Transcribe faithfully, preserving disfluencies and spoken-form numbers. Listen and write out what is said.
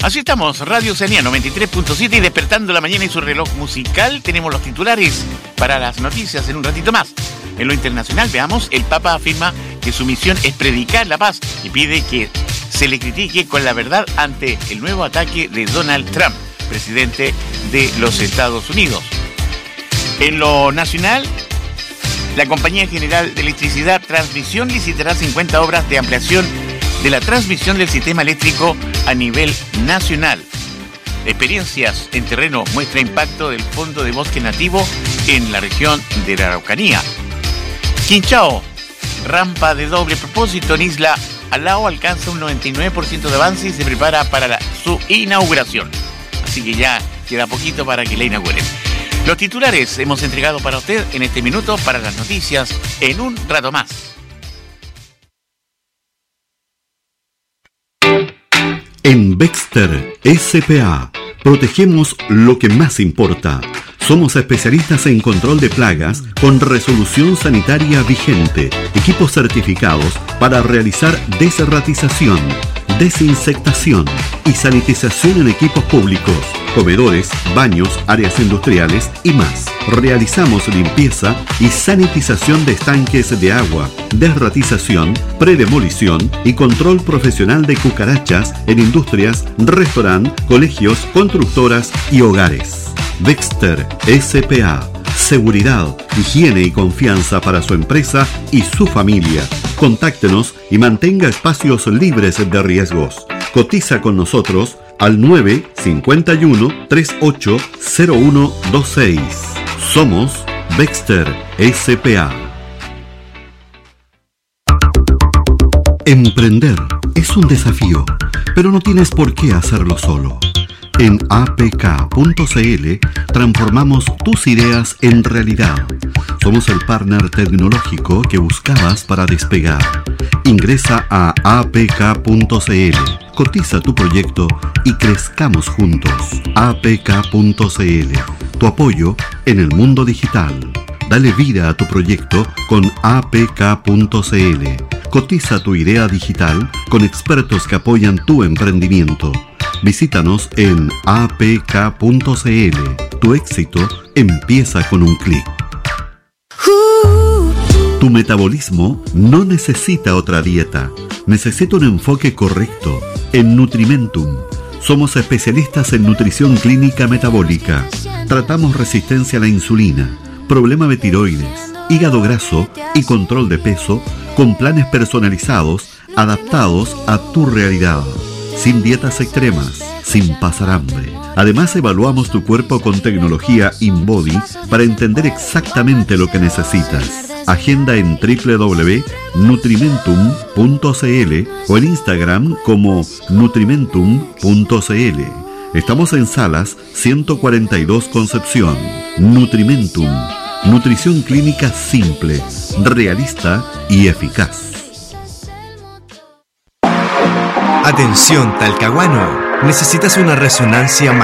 Así estamos, Radio Oceanía noventa y tres punto siete y despertando la mañana y su reloj musical. Tenemos los titulares para las noticias en un ratito más. En lo internacional, veamos, el Papa afirma que su misión es predicar la paz y pide que se le critique con la verdad ante el nuevo ataque de Donald Trump, presidente de los Estados Unidos. En lo nacional, la Compañía General de Electricidad Transmisión licitará cincuenta obras de ampliación de la transmisión del sistema eléctrico a nivel nacional. Experiencias en terreno muestra impacto del Fondo de Bosque Nativo en la región de la Araucanía. Quinchao, rampa de doble propósito en Isla Alao, alcanza un noventa y nueve por ciento de avance y se prepara para la, su inauguración. Así que ya queda poquito para que la inauguren. Los titulares hemos entregado para usted en este minuto para las noticias en un rato más. En Bexter S P A protegemos lo que más importa. Somos especialistas en control de plagas con resolución sanitaria vigente, equipos certificados para realizar desratización, desinsectación y sanitización en equipos públicos, comedores, baños, áreas industriales y más. Realizamos limpieza y sanitización de estanques de agua, desratización, predemolición y control profesional de cucarachas en industrias, restaurantes, colegios, constructoras y hogares. Bexter S P A. Seguridad, higiene y confianza para su empresa y su familia. Contáctenos y mantenga espacios libres de riesgos. Cotiza con nosotros al nueve cinco uno, tres ocho cero uno dos seis. Somos Bexter S P A. Emprender es un desafío, pero no tienes por qué hacerlo solo. En A P K punto C L transformamos tus ideas en realidad. Somos el partner tecnológico que buscabas para despegar. Ingresa a A P K punto C L, cotiza tu proyecto y crezcamos juntos. A P K punto C L, tu apoyo en el mundo digital. Dale vida a tu proyecto con A P K punto C L. Cotiza tu idea digital con expertos que apoyan tu emprendimiento. Visítanos en A P K punto C L. Tu éxito empieza con un clic. Tu metabolismo no necesita otra dieta. Necesita un enfoque correcto. En Nutrimentum somos especialistas en nutrición clínica metabólica. Tratamos resistencia a la insulina, problema de tiroides, hígado graso y control de peso con planes personalizados adaptados a tu realidad. Sin dietas extremas, sin pasar hambre. Además, evaluamos tu cuerpo con tecnología InBody para entender exactamente lo que necesitas. Agenda en doble u doble u doble u punto nutrimentum punto c l o en Instagram como nutrimentum punto c l. Estamos en Salas ciento cuarenta y dos Concepción. Nutrimentum. Nutrición clínica simple, realista y eficaz. Atención, talcahuano. ¿Necesitas una resonancia